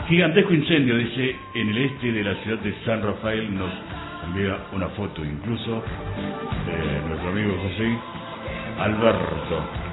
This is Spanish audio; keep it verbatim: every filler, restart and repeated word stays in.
Gigantesco incendio, dice, en el este de la ciudad de San Rafael. Nos envía una foto incluso de nuestro amigo José Alberto.